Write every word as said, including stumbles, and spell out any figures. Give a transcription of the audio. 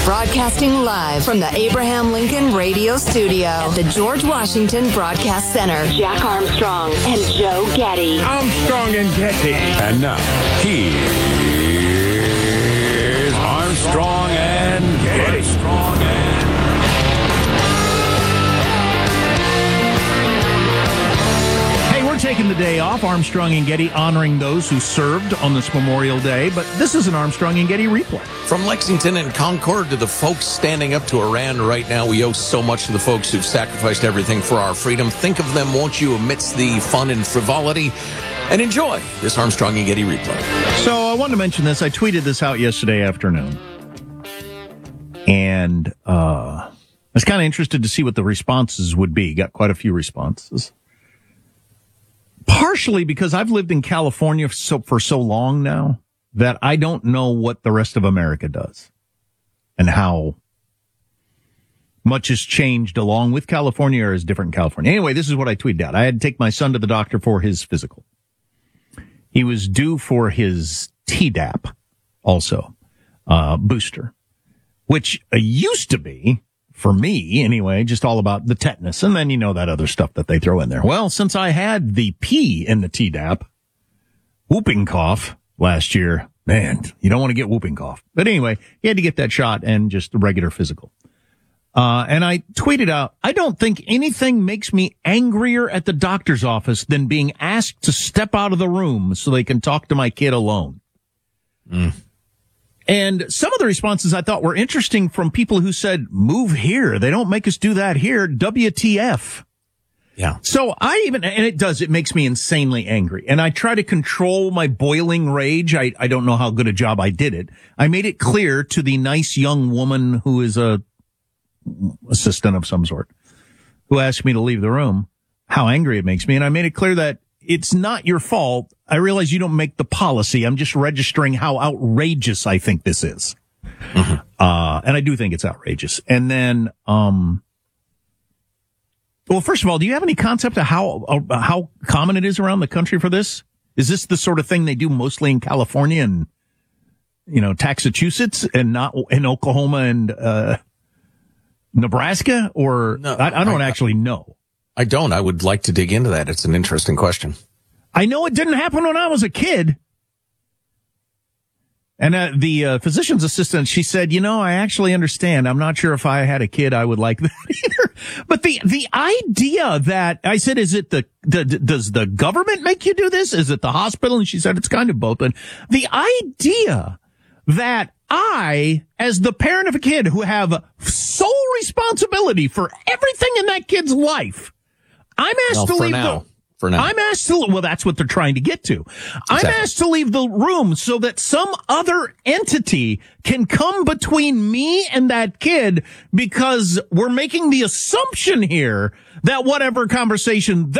Broadcasting live from the Abraham Lincoln Radio Studio at the George Washington Broadcast Center. Jack Armstrong and Joe Getty. Armstrong and Getty. And now, here's Armstrong and Getty. Armstrong and taking the day off. Armstrong and Getty honoring those who served on this Memorial Day, but this is an Armstrong and Getty replay. From Lexington and Concord to the folks standing up to Iran right now, we owe so much to the folks who've sacrificed everything for our freedom. Think of them, won't you, amidst the fun and frivolity, and enjoy this Armstrong and Getty replay. So I wanted to mention this. I tweeted this out yesterday afternoon, and uh, I was kind of interested to see what the responses would be. Got quite a few responses. Partially because I've lived in California for so, for so long now that I don't know what the rest of America does and how much has changed along with California or is different in California. Anyway, this is what I tweeted out. I had to take my son to the doctor for his physical. He was due for his Tdap also, uh, booster, which uh, used to be, for me, anyway, just all about the tetanus. And then you know that other stuff that they throw in there. Well, since I had the P in the Tdap, whooping cough last year, man, you don't want to get whooping cough. But anyway, he had to get that shot and just the regular physical. Uh, and I tweeted out, I don't think anything makes me angrier at the doctor's office than being asked to step out of the room so they can talk to my kid alone. Mm. And some of the responses I thought were interesting from people who said, move here. They don't make us do that here. W T F. Yeah. So I even, and it does, it makes me insanely angry. And I try to control my boiling rage. I, I don't know how good a job I did it. I made it clear to the nice young woman who is a assistant of some sort who asked me to leave the room how angry it makes me. And I made it clear that it's not your fault. I realize you don't make the policy. I'm just registering how outrageous I think this is. Mm-hmm. Uh, and I do think it's outrageous. And then, um, well, first of all, do you have any concept of how, uh, how common it is around the country for this? Is this the sort of thing they do mostly in California and, you know, Massachusetts and not in Oklahoma and, uh, Nebraska? Or no, I, I don't I, actually know. I don't. I would like to dig into that. It's an interesting question. I know it didn't happen when I was a kid. And uh, the uh, physician's assistant, she said, you know, I actually understand. I'm not sure if I had a kid, I would like that either. But the, the idea that I said, is it the, the, does the government make you do this? Is it the hospital? And she said, it's kind of both. And the idea that I, as the parent of a kid who have sole responsibility for everything in that kid's life, I'm asked well, to leave now. the, For now. I'm asked to, well, that's what they're trying to get to. I'm exactly. asked to leave the room so that some other entity can come between me and that kid because we're making the assumption here that whatever conversation